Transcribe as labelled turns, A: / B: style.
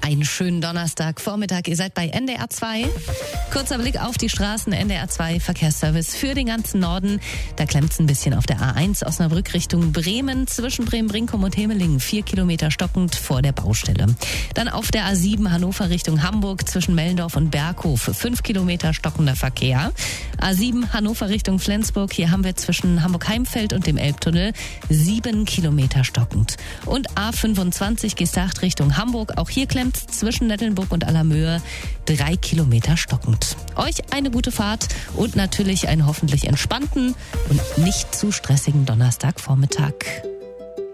A: Einen schönen Donnerstagvormittag. Ihr seid bei NDR 2. Kurzer Blick auf die Straßen. NDR 2 Verkehrsservice für den ganzen Norden. Da klemmt's ein bisschen auf der A1 Osnabrück Richtung Bremen. Zwischen Bremen-Brinkum und Hemelingen 4 Kilometer stockend vor der Baustelle. Dann auf der A7 Hannover Richtung Hamburg zwischen Mellendorf und Berghof 5 Kilometer stockender Verkehr. A7 Hannover Richtung Flensburg. Hier haben wir zwischen Hamburg-Heimfeld und dem Elbtunnel 7 Kilometer stockend. Und A25 Gestacht Richtung Hamburg. Auch hier klemmt zwischen Nettelnburg und Allermöhe 3 Kilometer stockend. Euch eine gute Fahrt und natürlich einen hoffentlich entspannten und nicht zu stressigen Donnerstagvormittag.